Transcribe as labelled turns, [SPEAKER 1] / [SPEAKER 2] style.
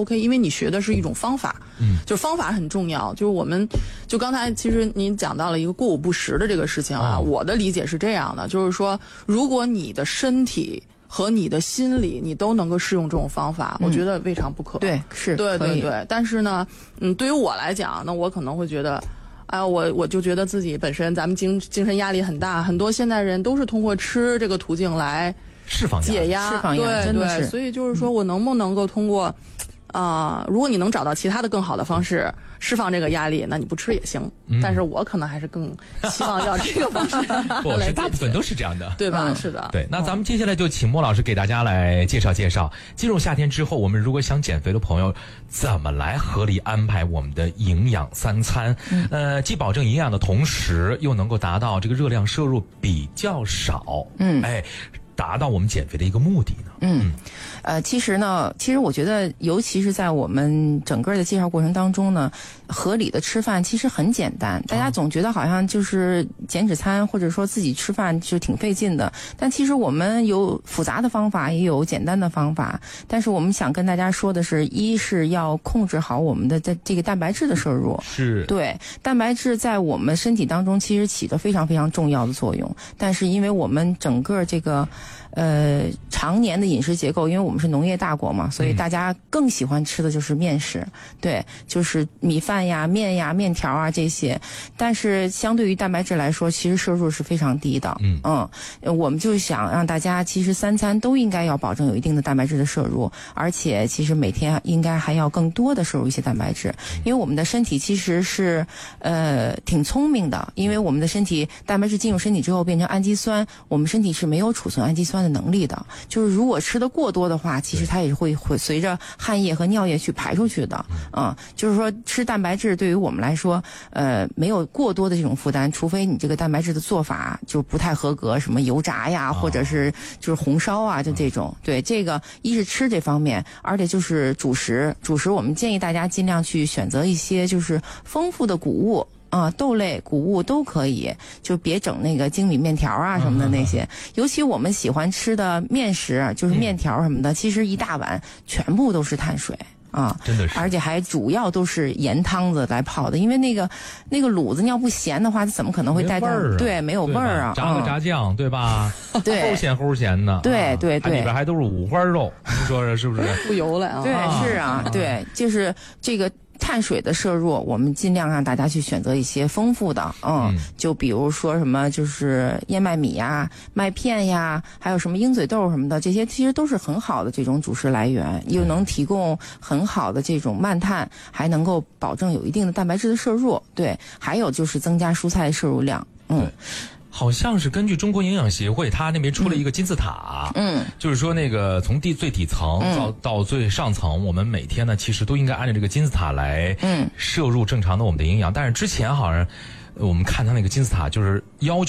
[SPEAKER 1] OK， 因为你学的是一种方法，就是方法很重要。就是我们就刚才其实您讲到了一个过午不食的这个事情啊，我的理解是这样的，就是说如果你的身体和你的心理你都能够适用这种方法，我觉得未尝不可。
[SPEAKER 2] 对，是，
[SPEAKER 1] 对对对。但是呢，对于我来讲，那我可能会觉得，我就觉得自己本身咱们精神压力很大，很多现代人都是通过吃这个途径来
[SPEAKER 3] 释放
[SPEAKER 1] 解压，
[SPEAKER 2] 释放压，真的是。
[SPEAKER 1] 所以就是说我能不能够通过，如果你能找到其他的更好的方式释放这个压力，那你不吃也行。但是我可能还是更希望要这个方式。
[SPEAKER 3] 不是，大部分都是这样的，
[SPEAKER 1] 对吧？是的。
[SPEAKER 3] 对，那咱们接下来就请莫老师给大家来介绍介绍，进入夏天之后，我们如果想减肥的朋友，怎么来合理安排我们的营养三餐？既保证营养的同时，又能够达到这个热量摄入比较少。达到我们减肥的一个目的呢？
[SPEAKER 2] 其实我觉得，尤其是在我们整个的介绍过程当中呢，合理的吃饭其实很简单。大家总觉得好像就是减脂餐或者说自己吃饭就挺费劲的，但其实我们有复杂的方法，也有简单的方法。但是我们想跟大家说的是，一是要控制好我们的这个蛋白质的摄入。
[SPEAKER 3] 是，
[SPEAKER 2] 对，蛋白质在我们身体当中其实起着非常非常重要的作用。但是因为我们整个这个常年的饮食结构，因为我们是农业大国嘛，所以大家更喜欢吃的就是面食，对，就是米饭呀、面呀、面条啊这些。但是相对于蛋白质来说，其实摄入是非常低的。我们就想让大家其实三餐都应该要保证有一定的蛋白质的摄入，而且其实每天应该还要更多的摄入一些蛋白质，因为我们的身体其实是挺聪明的，因为我们的身体蛋白质进入身体之后变成氨基酸，我们身体是没有储存氨基酸的能力的，就是如果吃得过多的话，其实它也会随着汗液和尿液去排出去的。就是说吃蛋白质对于我们来说，没有过多的这种负担，除非你这个蛋白质的做法就不太合格，什么油炸呀，或者是就是红烧啊，就这种。对，这个一是吃这方面，而且就是主食我们建议大家尽量去选择一些就是丰富的谷物。豆类、谷物都可以，就别整那个精米面条啊什么的那些。尤其我们喜欢吃的面食，就是面条什么的，其实一大碗全部都是碳水
[SPEAKER 3] 真的是，
[SPEAKER 2] 而且还主要都是盐汤子来泡的，因为那个卤子你要不咸的话，它怎么可能会带上？对，没有味儿啊。
[SPEAKER 3] 炸个炸酱，对吧？
[SPEAKER 2] 对，
[SPEAKER 3] 齁咸的。
[SPEAKER 2] 对，
[SPEAKER 3] 里边还都是五花肉，你说是不是？
[SPEAKER 1] 不油了啊？
[SPEAKER 2] 对，是啊，对，就是这个。碳水的摄入，我们尽量让大家去选择一些丰富的，就比如说什么就是燕麦米呀、麦片呀，还有什么鹰嘴豆什么的，这些其实都是很好的这种主食来源，又能提供很好的这种慢碳，还能够保证有一定的蛋白质的摄入。对，还有就是增加蔬菜的摄入量。
[SPEAKER 3] 好像是根据中国营养协会，它那边出了一个金字塔，就是说那个从最底层到最上层，我们每天呢其实都应该按照这个金字塔来摄入正常的我们的营养。但是之前好像我们看它那个金字塔就是要求